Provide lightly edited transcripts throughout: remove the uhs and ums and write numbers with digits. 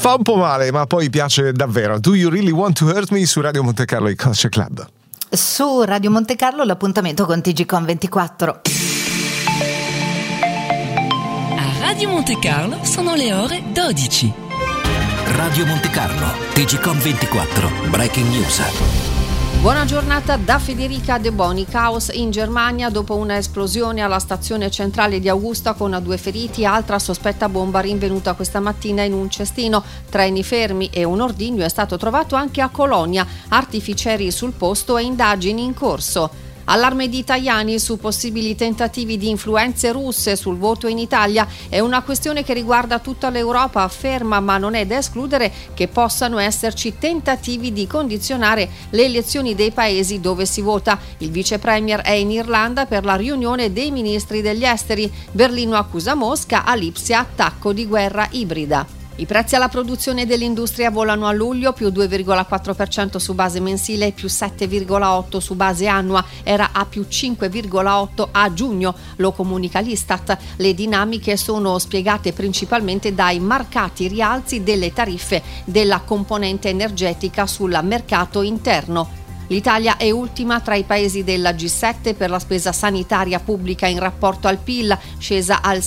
Fa un po' male, ma poi piace davvero. Do You Really Want to Hurt Me su Radio Monte Carlo e Culture Club. Su Radio Monte Carlo l'appuntamento con TGCOM 24. A Radio Monte Carlo sono le ore 12. Radio Monte Carlo, TGCOM 24, Breaking News. Buona giornata da Federica De Boni. Caos in Germania dopo una esplosione alla stazione centrale di Augusta con 2 feriti. Altra sospetta bomba rinvenuta questa mattina in un cestino. Treni fermi e un ordigno è stato trovato anche a Colonia. Artificieri sul posto e indagini in corso. Allarme di Tajani su possibili tentativi di influenze russe sul voto in Italia. È una questione che riguarda tutta l'Europa, afferma, ma non è da escludere che possano esserci tentativi di condizionare le elezioni dei paesi dove si vota. Il vice premier è in Irlanda per la riunione dei ministri degli esteri. Berlino accusa Mosca, a Lipsia attacco di guerra ibrida. I prezzi alla produzione dell'industria volano a luglio, più 2,4% su base mensile e più 7,8% su base annua. Era a più 5,8% a giugno, lo comunica l'Istat. Le dinamiche sono spiegate principalmente dai marcati rialzi delle tariffe della componente energetica sul mercato interno. L'Italia è ultima tra i paesi della G7 per la spesa sanitaria pubblica in rapporto al PIL, scesa al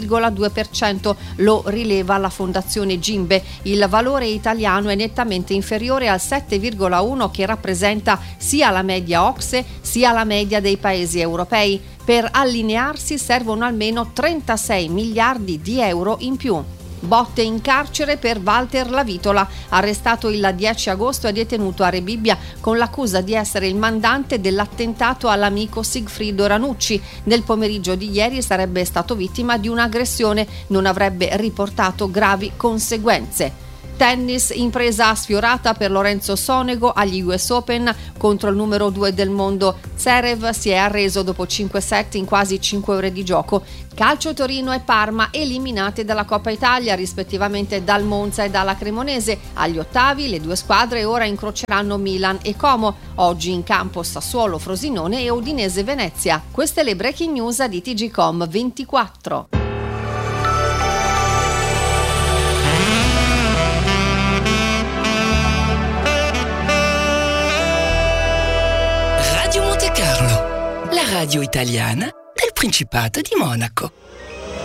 6,2%, lo rileva la Fondazione Gimbe. Il valore italiano è nettamente inferiore al 7,1% che rappresenta sia la media OCSE sia la media dei paesi europei. Per allinearsi servono almeno 36 miliardi di euro in più. Botte in carcere per Walter Lavitola, arrestato il 10 agosto e detenuto a Rebibbia con l'accusa di essere il mandante dell'attentato all'amico Sigfrido Ranucci. Nel pomeriggio di ieri sarebbe stato vittima di un'aggressione, non avrebbe riportato gravi conseguenze. Tennis, impresa sfiorata per Lorenzo Sonego agli US Open contro il numero 2 del mondo. Zverev si è arreso dopo 5 set in quasi 5 ore di gioco. Calcio, Torino e Parma eliminate dalla Coppa Italia rispettivamente dal Monza e dalla Cremonese. Agli ottavi le 2 squadre ora incroceranno Milan e Como. Oggi in campo Sassuolo, Frosinone e Udinese Venezia. Queste le breaking news di TGCOM 24. Radio Monte Carlo, la radio italiana del Principato di Monaco.